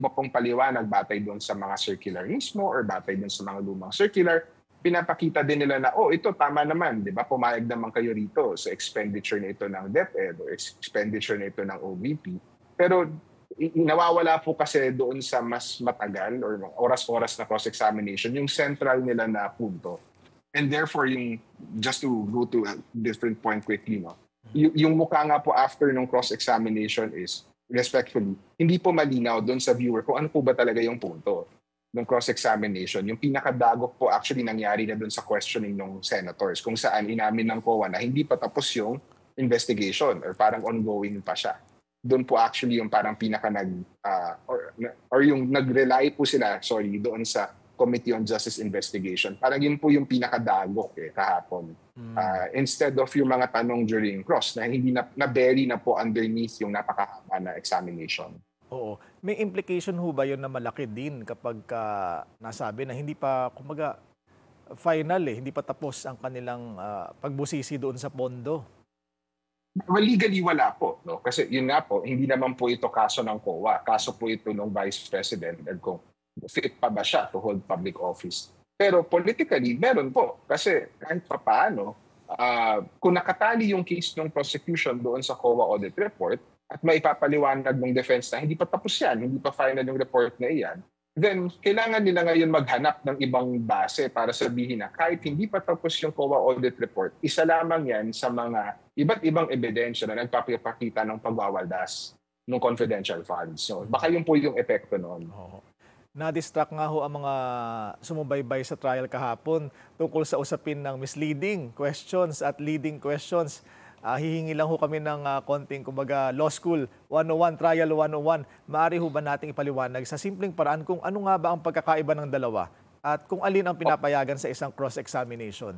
mo pong paliwanag batay doon sa mga circular mismo or batay doon sa mga lumang circular, pinapakita din nila na, ito tama naman, di ba? Pumayag naman kayo rito sa expenditure na ito ng DepEd o expenditure na ito ng OVP. Pero nawawala po kasi doon sa mas matagal or oras-oras na cross-examination, yung central nila na punto. And therefore, just to go to a different point quickly, no? Yung mukha nga po after ng cross-examination is, respectfully, hindi po malinaw doon sa viewer kung ano po ba talaga yung punto ng cross-examination. Yung pinakadagok po actually nangyari na doon sa questioning ng senators kung saan inamin ng COA na hindi pa tapos yung investigation or parang ongoing pa siya. Doon po actually yung parang or yung nag-rely po sila, doon sa Committee on Justice Investigation. Parang yun po yung pinakadagok kahapon. Instead of yung mga tanong during cross na hindi na-bury na po underneath yung napakahaba na examination. Oo. May implication ho ba yun na malaki din kapag nasabi na hindi pa, kumbaga, final hindi pa tapos ang kanilang pagbusisi doon sa pondo? Well, legally wala po. No? Kasi yun nga po, hindi naman po ito kaso ng COA. Kaso po ito ng Vice President and kung fit pa ba siya to hold public office. Pero politically, meron po. Kasi kahit pa paano, kung nakatali yung case ng prosecution doon sa COA audit report, at maipapaliwanag ng defense na hindi pa tapos yan, hindi pa final yung report na iyan, then kailangan nila ngayon maghanap ng ibang base para sabihin na kahit hindi pa tapos yung COA audit report, isa lamang yan sa mga iba't ibang ebidensya na nagpapakita ng pagwawaldas ng confidential funds. So baka yun po yung epekto noon. Na-distract nga ho ang mga sumubaybay sa trial kahapon tungkol sa usapin ng misleading questions at leading questions. Hihingi lang ho kami ng konting, kumbaga, law school 101, trial 101. Maaari ho ba nating ipaliwanag sa simpleng paraan kung ano nga ba ang pagkakaiba ng dalawa at kung alin ang pinapayagan sa isang cross-examination?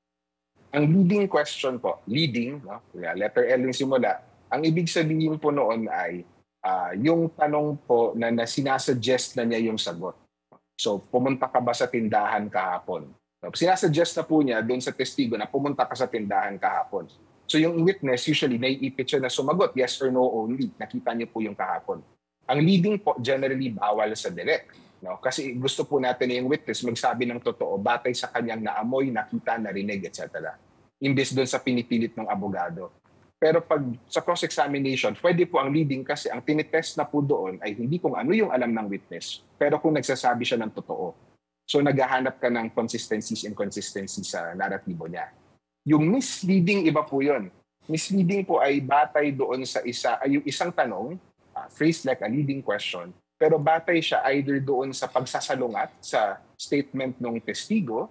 Ang leading question po, leading, no? Letter L yung simula, ang ibig sabihin po noon ay yung tanong po na sinasuggest na niya yung sagot. So, pumunta ka ba sa tindahan kahapon? Sinasuggest na po niya doon sa testigo na pumunta ka sa tindahan kahapon. So yung witness, usually, naiipit siya na sumagot, yes or no only. Nakita niyo po yung kahapon. Ang leading po, generally, bawal sa direct. No? Kasi gusto po natin na yung witness magsabi ng totoo batay sa kanyang naamoy, nakita, narinig, etc. Imbes doon sa pinipilit ng abogado. Pero pag sa cross-examination, pwede po ang leading kasi ang tinitest na po doon ay hindi kung ano yung alam ng witness, pero kung nagsasabi siya ng totoo. So naghahanap ka ng consistencies, inconsistencies sa naratibo niya. Yung misleading, iba po yun. Misleading po ay batay doon sa yung isang tanong, phrased like a leading question, pero batay siya either doon sa pagsasalungat sa statement ng testigo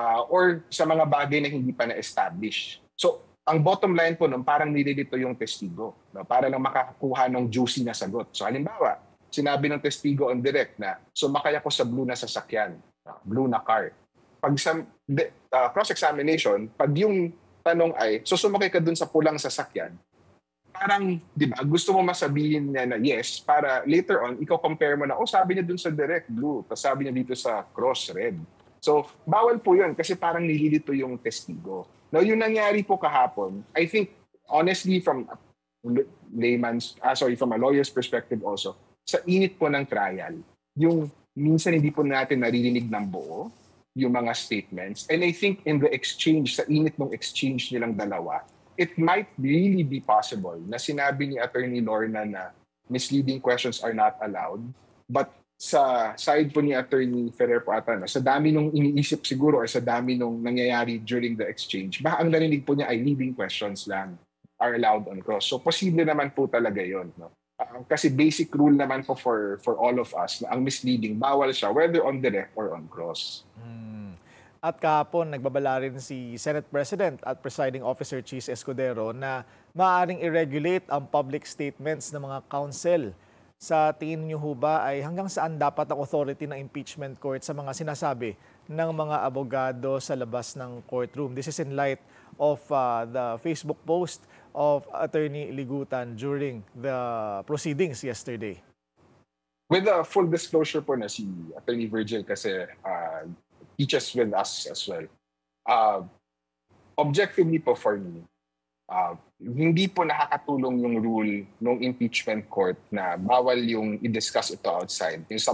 or sa mga bagay na hindi pa na-establish. So, ang bottom line po nun, parang nililito yung testigo, no? Para lang makakuha ng juicy na sagot. So, halimbawa, sinabi ng testigo on direct na, sumakay ako sa blue na sasakyan, blue na car. Pag sa cross-examination, pag yung tanong ay, sumakay ka dun sa pulang sasakyan, parang, di ba, gusto mo masabihin niya na yes, para later on, ikaw compare mo na, sabi niya dun sa direct blue, tapos sabi niya dito sa cross red. So, bawal po yun kasi parang nililito yung testigo. Now, yung nangyari po kahapon, I think, honestly, from from a lawyer's perspective also, sa init po ng trial, yung minsan hindi po natin naririnig ng buo, yung mga statements. And I think in the exchange, sa init ng exchange nilang dalawa, it might really be possible na sinabi ni Attorney Lorna na misleading questions are not allowed. But sa side po ni Attorney Ferrer po ata, sa dami nung iniisip siguro or sa dami nung nangyayari during the exchange, baka ang narinig po niya ay leading questions lang are allowed on cross. So posible naman po talaga yon, no? Kasi basic rule naman po for all of us na ang misleading, bawal siya whether on direct or on cross. At kahapon, nagbabala rin si Senate President at Presiding Officer Chis Escudero na maaaring i-regulate ang public statements ng mga counsel. Sa tingin niyo ho ba ay hanggang saan dapat ang authority ng impeachment court sa mga sinasabi ng mga abogado sa labas ng courtroom? This is in light of the Facebook post of Attorney Ligutan during the proceedings yesterday. With a full disclosure po na si Attorney Virgil kasi teaches with us as well. Objectively po for me, Hindi po nakakatulong yung rule ng impeachment court na bawal yung i-discuss ito outside. Yung